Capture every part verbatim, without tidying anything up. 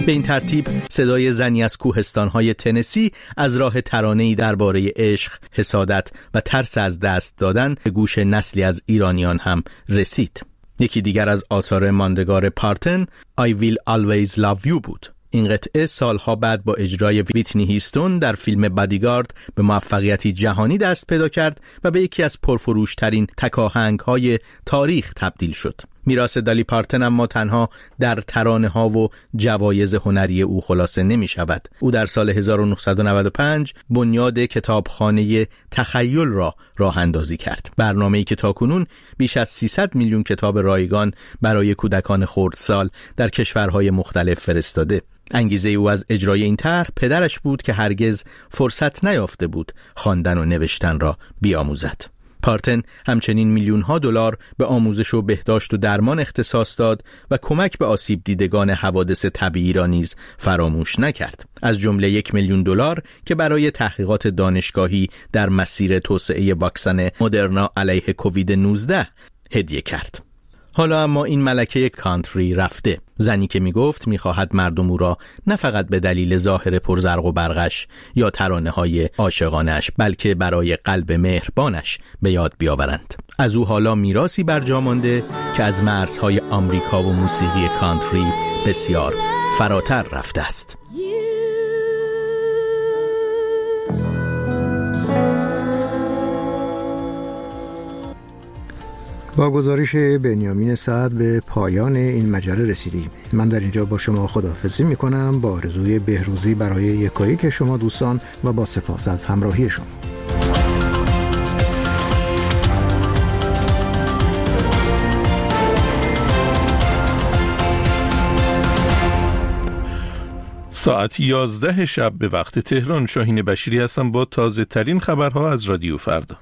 به این ترتیب صدای زنی از کوهستان‌های تنسی از راه ترانه‌ای درباره عشق، حسادت و ترس از دست دادن به گوش نسلی از ایرانیان هم رسید. یکی دیگر از آثار ماندگار پارتن I Will Always Love You بود. این قطعه سالها بعد با اجرای ویتنی هیستون در فیلم بادیگارد به موفقیتی جهانی دست پیدا کرد و به یکی از پرفروشترین تکاهنگ‌های تاریخ تبدیل شد. میراث دالی پارتن اما تنها در ترانه‌ها و جوایز هنری او خلاصه نمی‌شود. او در سال هزار و نهصد و نود و پنج بنیاد کتابخانه تخیل را راه اندازی کرد. برنامه‌ای که تاکنون بیش از سیصد میلیون کتاب رایگان برای کودکان خردسال در کشورهای مختلف فرستاده. انگیزه او از اجرای این طرح پدرش بود که هرگز فرصت نیافته بود خواندن و نوشتن را بیاموزد. پارتن همچنین میلیون ها دلار به آموزش و بهداشت و درمان اختصاص داد و کمک به آسیب دیدگان حوادث طبیعی را نیز فراموش نکرد. از جمله یک میلیون دلار که برای تحقیقات دانشگاهی در مسیر توسعه واکسن مدرنا علیه کووید نوزده هدیه کرد. حالا اما این ملکه کانتری رفته. زنی که میگفت میخواهد مردم او را نه فقط به دلیل ظاهر پرزرق و برقش یا ترانه‌های عاشقانه‌اش بلکه برای قلب مهربانش به یاد بیاورند. از او حالا میراثی بر جا مانده که از مرزهای آمریکا و موسیقی کانتری بسیار فراتر رفته است. با گزارش بنیامین سعد به پایان این مجله رسیدیم. من در اینجا با شما خداحافظی میکنم با آرزوی بهروزی برای یکایک شما دوستان و با سپاس از همراهی شما. ساعت یازده شب به وقت تهران. شاهین بشیری هستم با تازه ترین خبرها از رادیو فردا.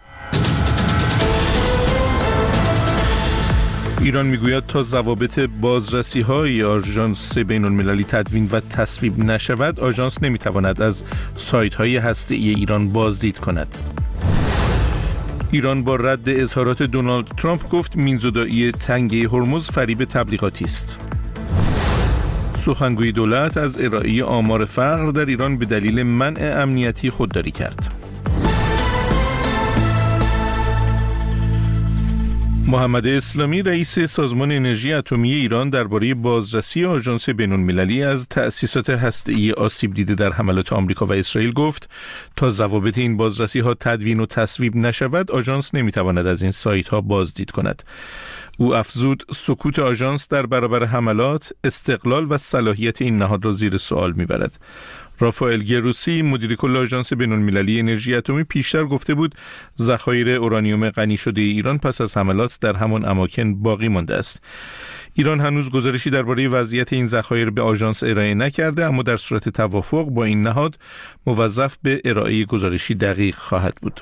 ایران میگوید تا ضوابط بازرسی‌های آژانس بین‌المللی تدوین و تصویب نشود، آژانس نمیتواند از سایت‌های هسته‌ای ایران بازدید کند. ایران با رد اظهارات دونالد ترامپ گفت مینزودایی تنگه هرمز فریب تبلیغاتی است. سخنگوی دولت از ارائه آمار فقر در ایران به دلیل منع امنیتی خودداری کرد. محمد اسلامی رئیس سازمان انرژی اتمی ایران درباره بازرسی آژانس بین‌المللی از تأسیسات هسته‌ای آسیب دیده در حملات آمریکا و اسرائیل گفت تا ضوابط این بازرسی‌ها تدوین و تصویب نشود، آژانس نمی‌تواند از این سایت‌ها بازدید کند. او افزود سکوت آژانس در برابر حملات استقلال و صلاحیت این نهاد را زیر سوال می‌برد. رافائل گروسی مدیر کل آژانس بین‌المللی انرژی اتمی پیشتر گفته بود ذخایر اورانیوم غنی شده ایران پس از حملات در همان اماکن باقی مانده است. ایران هنوز گزارشی درباره وضعیت این ذخایر به آژانس ارائه نکرده، اما در صورت توافق با این نهاد موظف به ارائه گزارشی دقیق خواهد بود.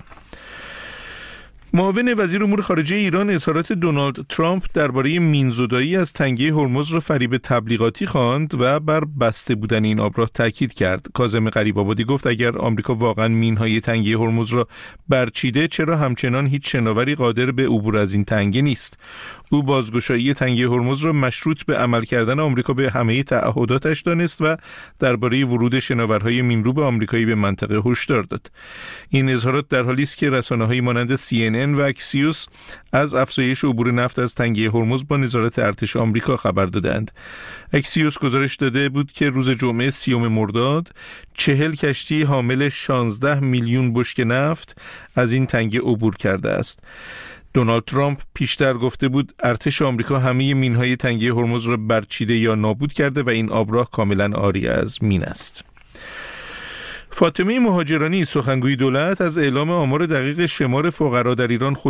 معاون وزیر امور خارجه ایران اظهارات دونالد ترامپ درباره مینزودایی از تنگه هرمز را فریب تبلیغاتی خواند و بر بسته بودن این آبراه تاکید کرد. کاظم غریب‌آبادی گفت اگر آمریکا واقعا مینهای تنگه هرمز را برچیده، چرا همچنان هیچ شناوری قادر به عبور از این تنگه نیست؟ او بازگشایی تنگه هرمز را مشروط به عمل کردن آمریکا به همه تعهداتش دانست و درباره ورود شناورهای مینروب آمریکایی به منطقه هشدار داد. این اظهارات در حالی است که رسانه‌های مانند سی ان ان و اکسیوس از افزایش عبور نفت از تنگه هرمز با نظارت ارتش آمریکا خبر دادند. اکسیوس گزارش داده بود که روز جمعه سیوم مرداد چهل کشتی حامل شانزده میلیون بشکه نفت از این تنگه عبور کرده است. دونالد ترامپ پیشتر گفته بود ارتش آمریکا همه مینهای تنگه هرمز را برچیده یا نابود کرده و این آبراه کاملا عاری از مین است. فاطمه مهاجرانی سخنگوی دولت از اعلام آمار دقیق شمار فقرا در ایران خود